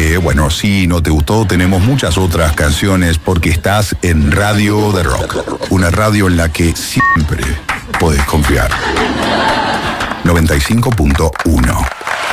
Bueno, si no te gustó, tenemos muchas otras canciones porque estás en Radio de Rock. Una radio en la que siempre podés confiar. 95.1